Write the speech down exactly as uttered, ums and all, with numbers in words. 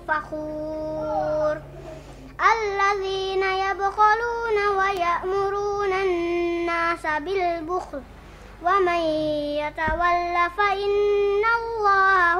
فخور الذين يبخلون ويأمرون الناس بالبخل ومن يتول فإن الله